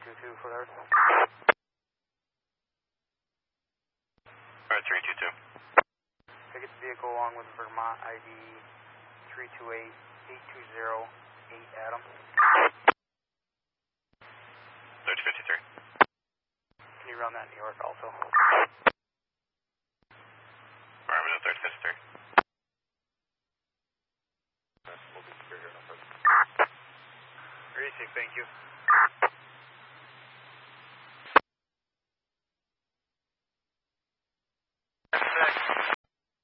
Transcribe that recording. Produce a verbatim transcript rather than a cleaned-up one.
two two for there. Alright, three two two. Ticket vehicle along with Vermont I D three two eight eight two zero eight Adam. thirty fifty-three. Can you run that in New York also? Alright, we're thirty fifty-three. Racing, thank you.